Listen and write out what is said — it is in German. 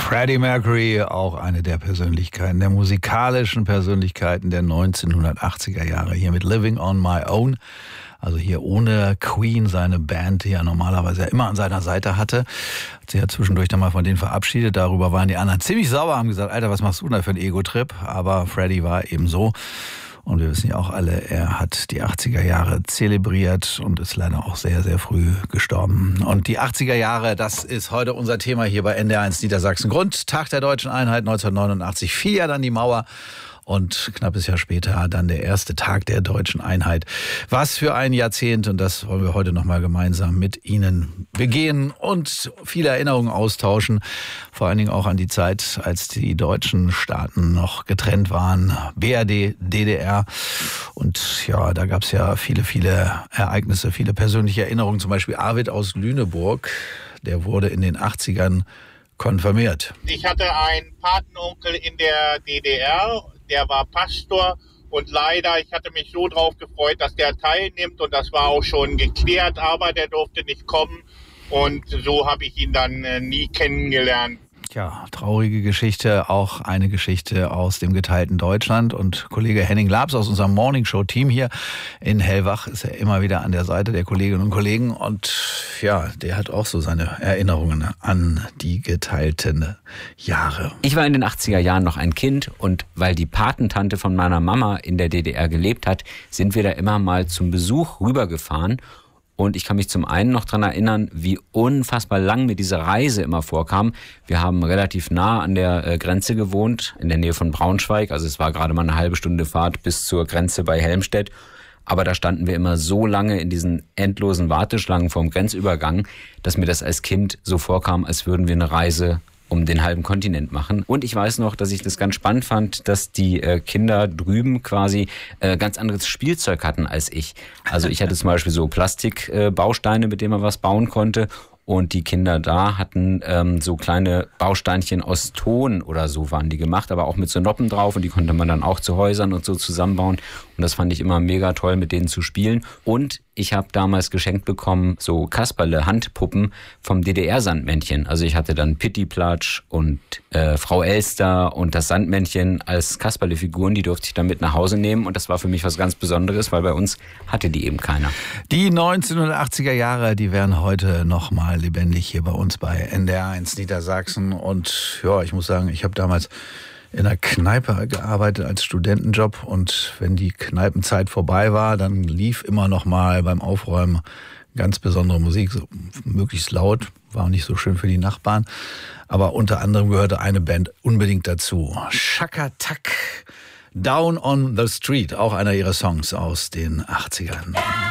Freddie Mercury, auch eine der Persönlichkeiten, der musikalischen Persönlichkeiten der 1980er Jahre, hier mit Living on My Own. Also hier ohne Queen, seine Band, die er normalerweise immer an seiner Seite hatte. Hat sich ja zwischendurch dann mal von denen verabschiedet. Darüber waren die anderen ziemlich sauer, haben gesagt, Alter, was machst du da für einen Ego-Trip? Aber Freddie war eben so. Und wir wissen ja auch alle, er hat die 80er Jahre zelebriert und ist leider auch sehr, sehr früh gestorben. Und die 80er Jahre, das ist heute unser Thema hier bei NDR1 Niedersachsen. Grund, Tag der Deutschen Einheit 1989, fiel ja dann die Mauer. Und knappes Jahr später dann der erste Tag der Deutschen Einheit. Was für ein Jahrzehnt, und das wollen wir heute nochmal gemeinsam mit Ihnen begehen und viele Erinnerungen austauschen. Vor allen Dingen auch an die Zeit, als die deutschen Staaten noch getrennt waren. BRD, DDR. Und ja, da gab es ja viele, viele Ereignisse, viele persönliche Erinnerungen. Zum Beispiel Arvid aus Lüneburg, der wurde in den 80ern konfirmiert. Ich hatte einen Patenonkel in der DDR, der war Pastor und leider, ich hatte mich so drauf gefreut, dass der teilnimmt und das war auch schon geklärt, aber der durfte nicht kommen und so habe ich ihn dann nie kennengelernt. Ja, traurige Geschichte, auch eine Geschichte aus dem geteilten Deutschland. Und Kollege Henning Labs aus unserem Morningshow-Team hier in Hellwach ist ja immer wieder an der Seite der Kolleginnen und Kollegen. Und ja, der hat auch so seine Erinnerungen an die geteilten Jahre. Ich war in den 80er Jahren noch ein Kind und weil die Patentante von meiner Mama in der DDR gelebt hat, sind wir da immer mal zum Besuch rübergefahren. Und ich kann mich zum einen noch daran erinnern, wie unfassbar lang mir diese Reise immer vorkam. Wir haben relativ nah an der Grenze gewohnt, in der Nähe von Braunschweig. Also es war gerade mal eine halbe Stunde Fahrt bis zur Grenze bei Helmstedt. Aber da standen wir immer so lange in diesen endlosen Warteschlangen vorm Grenzübergang, dass mir das als Kind so vorkam, als würden wir eine Reise um den halben Kontinent machen. Und ich weiß noch, dass ich das ganz spannend fand, dass die Kinder drüben quasi ganz anderes Spielzeug hatten als ich. Also ich hatte zum Beispiel so Plastikbausteine, mit denen man was bauen konnte. Und die Kinder da hatten so kleine Bausteinchen aus Ton oder so waren die gemacht, aber auch mit so Noppen drauf und die konnte man dann auch zu Häusern und so zusammenbauen. Und das fand ich immer mega toll, mit denen zu spielen. Und ich habe damals geschenkt bekommen so Kasperle-Handpuppen vom DDR-Sandmännchen. Also ich hatte dann Pittiplatsch und Frau Elster und das Sandmännchen als Kasperle-Figuren. Die durfte ich dann mit nach Hause nehmen und das war für mich was ganz Besonderes, weil bei uns hatte die eben keiner. Die 1980er Jahre, die werden heute nochmal lebendig hier bei uns bei NDR1 Niedersachsen. Und ja, ich muss sagen, ich habe damals in einer Kneipe gearbeitet als Studentenjob und wenn die Kneipenzeit vorbei war, dann lief immer noch mal beim Aufräumen ganz besondere Musik, so möglichst laut, war auch nicht so schön für die Nachbarn, aber unter anderem gehörte eine Band unbedingt dazu. Chaka Tak, Down on the Street, auch einer ihrer Songs aus den 80ern.